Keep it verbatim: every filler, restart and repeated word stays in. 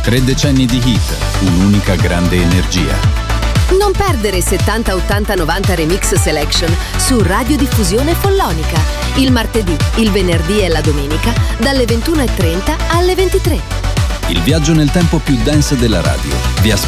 Tre decenni di hit, un'unica grande energia. Non perdere settanta ottanta novanta Remix Selection su Radiodiffusione Follonica. Il martedì, il venerdì e la domenica dalle ventuno e trenta alle ventitré. Il viaggio nel tempo più dance della radio. Vi aspetta